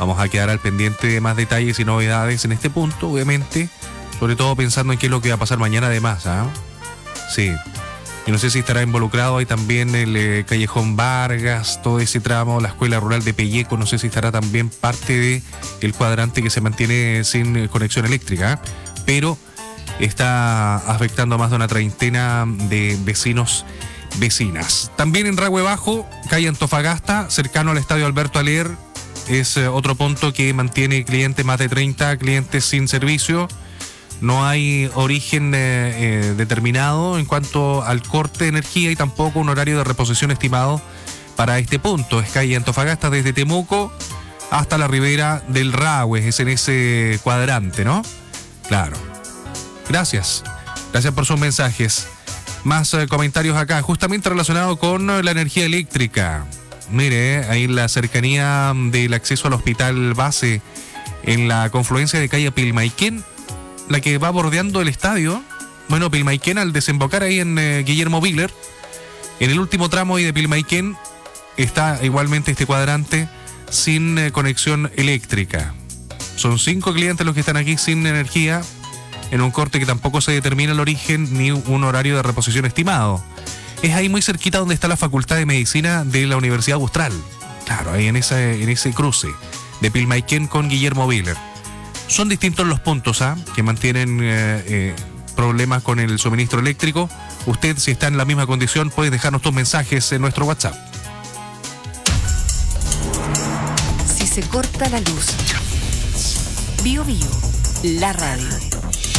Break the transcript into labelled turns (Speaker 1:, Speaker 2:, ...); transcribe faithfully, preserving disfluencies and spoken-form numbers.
Speaker 1: Vamos a quedar al pendiente de más detalles y novedades en este punto, obviamente, sobre todo pensando en qué es lo que va a pasar mañana además, ¿ah? Sí. Yo no sé si estará involucrado ahí también el eh, Callejón Vargas, todo ese tramo, la Escuela Rural de Pelleco, no sé si estará también parte de el cuadrante que se mantiene sin eh, conexión eléctrica, ¿eh? Pero está afectando a más de una treintena de vecinos, vecinas. También en Rahue Bajo, calle Antofagasta, cercano al Estadio Alberto Aller, es eh, otro punto que mantiene clientes, más de treinta clientes sin servicio. No hay origen eh, eh, determinado en cuanto al corte de energía y tampoco un horario de reposición estimado para este punto. Es calle Antofagasta desde Temuco hasta la ribera del Rahue, es en ese cuadrante, ¿no? Claro. Gracias. Gracias por sus mensajes. Más eh, comentarios acá, justamente relacionado con la energía eléctrica. Mire, ahí en la cercanía del acceso al hospital base, en la confluencia de calle Pilmaiquén, la que va bordeando el estadio. Bueno, Pilmaiquén, al desembocar ahí en eh, Guillermo Bigler, en el último tramo ahí de Pilmaiquén, está igualmente este cuadrante sin eh, conexión eléctrica. Son cinco clientes los que están aquí sin energía, en un corte que tampoco se determina el origen ni un horario de reposición estimado. Es ahí muy cerquita donde está la Facultad de Medicina de la Universidad Austral. Claro, ahí en ese, en ese cruce de Pilmaiquén con Guillermo Bigler. Son distintos los puntos ¿ah? que mantienen eh, eh, problemas con el suministro eléctrico. Usted, si está en la misma condición, puede dejarnos tus mensajes en nuestro WhatsApp.
Speaker 2: Si se corta la luz, Bio Bio, la radio.